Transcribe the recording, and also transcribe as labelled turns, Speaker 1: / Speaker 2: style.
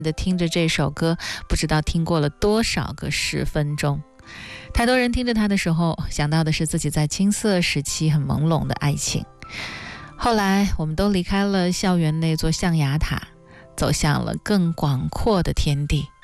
Speaker 1: 的听着这首歌，不知道听过了多少个10分钟。太多人听着它的时候，想到的是自己在青涩时期很朦胧的爱情。后来我们都离开了校园那座象牙塔，走向了更广阔的天地。